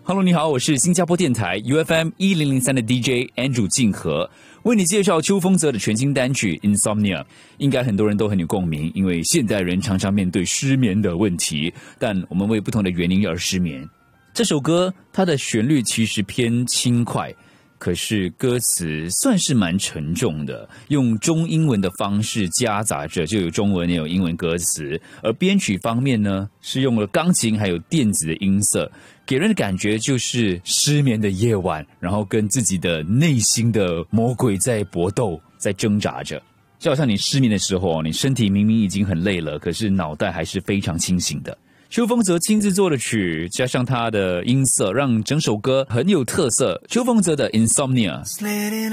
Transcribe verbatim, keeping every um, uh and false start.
Hello， 你好，我是新加坡电台 U F M 一零零三的 D J Andrew 静和，为你介绍邱锋泽的全新单曲 Insomnia。应该很多人都很有共鸣，因为现代人常常面对失眠的问题，但我们为不同的原因而失眠。这首歌它的旋律其实偏轻快，可是歌词算是蛮沉重的，用中英文的方式夹杂着，就有中文也有英文歌词。而编曲方面呢，是用了钢琴还有电子的音色，给人的感觉就是失眠的夜晚，然后跟自己的内心的魔鬼在搏斗，在挣扎着。就好像你失眠的时候，你身体明明已经很累了，可是脑袋还是非常清醒的。邱锋泽亲自做的曲，加上他的音色，让整首歌很有特色。邱锋泽的 Insomnia。